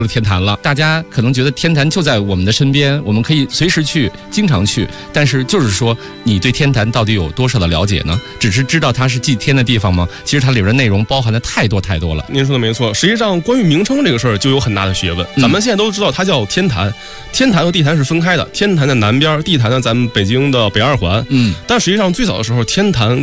天坛了。大家可能觉得天坛就在我们的身边，我们可以随时去，经常去。但是就是说，你对天坛到底有多少的了解呢？只是知道它是祭天的地方吗？其实它里边的内容包含的太多太多了。 您说的没错，实际上关于名称这个事儿就有很大的学问。咱们现在都知道它叫天坛，天坛和地坛是分开的，天坛在南边，地坛呢咱们北京的北二环。但实际上最早的时候，天坛